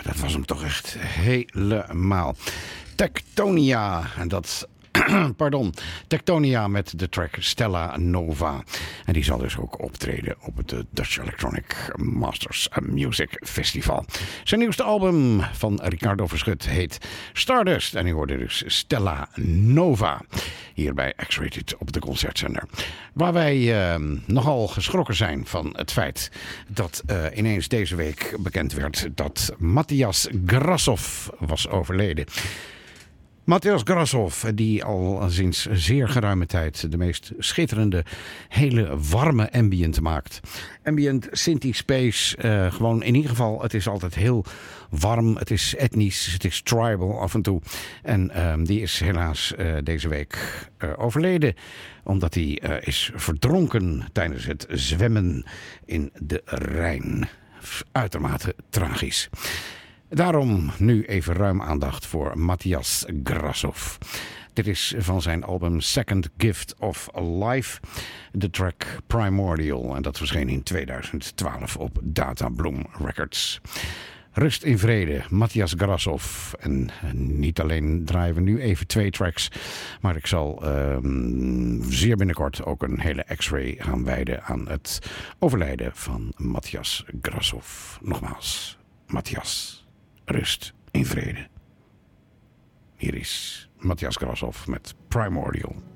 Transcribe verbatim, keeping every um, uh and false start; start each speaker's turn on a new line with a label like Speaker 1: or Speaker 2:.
Speaker 1: dat was hem toch echt helemaal. Tectonia, en dat... Pardon, Tectonia met de track Stella Nova. En die zal dus ook optreden op het Dutch Electronic Masters Music Festival. Zijn nieuwste album van Ricardo Verschut heet Stardust. En u hoorde dus Stella Nova. Hier bij X-Rated op de Concertzender. Waar wij uh, nogal geschrokken zijn van het feit dat uh, ineens deze week bekend werd dat Matthias Grassov was overleden. Matthias Grassov, die al sinds zeer geruime tijd de meest schitterende, hele warme ambient maakt. Ambient, Synthi Space, uh, gewoon in ieder geval, het is altijd heel warm, het is etnisch, het is tribal af en toe. En uh, die is helaas uh, deze week uh, overleden, omdat hij uh, is verdronken tijdens het zwemmen in de Rijn. Uitermate tragisch. Daarom nu even ruim aandacht voor Matthias Grassov. Dit is van zijn album Second Gift of Life, de track Primordial. En dat verscheen in tweeduizend twaalf op Data Bloom Records. Rust in vrede, Matthias Grassov. En niet alleen draaien we nu even twee tracks, maar ik zal um, zeer binnenkort ook een hele X-ray gaan wijden aan het overlijden van Matthias Grassov. Nogmaals, Matthias. Rust in vrede. Hier is Matthias Grassov met Primordial.